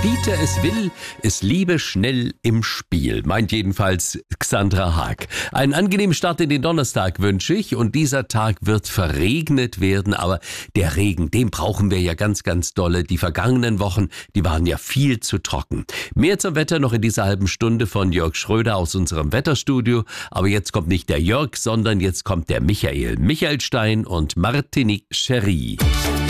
Dieter es will, es liebe schnell im Spiel, meint jedenfalls Xandra Haag. Einen angenehmen Start in den Donnerstag wünsche ich und dieser Tag wird verregnet werden, aber der Regen, den brauchen wir ja ganz, ganz dolle. Die vergangenen Wochen, die waren ja viel zu trocken. Mehr zum Wetter noch in dieser halben Stunde von Jörg Schröder aus unserem Wetterstudio, aber jetzt kommt nicht der Jörg, sondern jetzt kommt der Michael Stein und Martinique Cherie.